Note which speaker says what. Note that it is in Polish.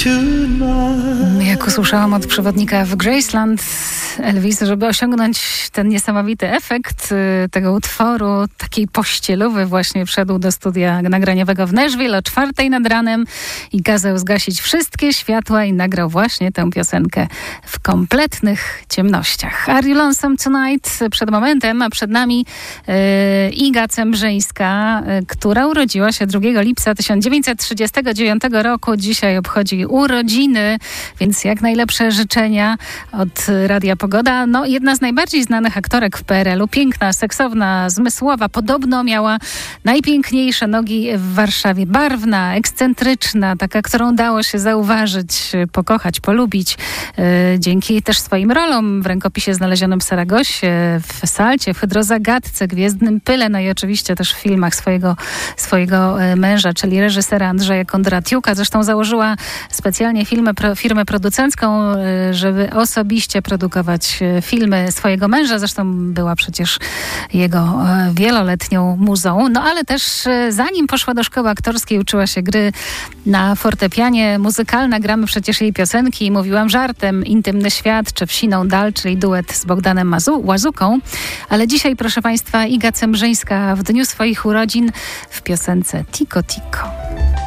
Speaker 1: Jak usłyszałam od przewodnika w Graceland Elvis, żeby osiągnąć ten niesamowity efekt tego utworu, takiej pościelowy, właśnie wszedł do studia nagraniowego w Nashville o 4:00 nad ranem i kazał zgasić wszystkie światła i nagrał właśnie tę piosenkę w kompletnych ciemnościach. Are You Lonesome Tonight? Przed momentem, a przed nami Iga Cembrzyńska, która urodziła się 2 lipca 1939 roku. Dzisiaj obchodzi urodziny, więc jak najlepsze życzenia od Radia Pogoda. No, jedna z najbardziej znanych aktorek w PRL-u. Piękna, seksowna, zmysłowa. Podobno miała najpiękniejsze nogi w Warszawie. Barwna, ekscentryczna, taka, którą dało się zauważyć, pokochać, polubić. Dzięki też swoim rolom w rękopisie znalezionym w Saragosie, w Salcie, w Hydrozagadce, Gwiezdnym Pyle, no i oczywiście też w filmach swojego męża, czyli reżysera Andrzeja Kondratiuka. Zresztą założyła specjalnie firmę producencką, żeby osobiście produkować filmy swojego męża. Zresztą była przecież jego wieloletnią muzą. No ale też zanim poszła do szkoły aktorskiej, uczyła się gry na fortepianie. Muzykalna, gramy przecież jej piosenki. Mówiłam żartem, Intymny świat czy Wsiną dal, czyli duet z Bogdanem Łazuką. Ale dzisiaj, proszę Państwa, Iga Cembrzyńska w dniu swoich urodzin w piosence Tico Tico.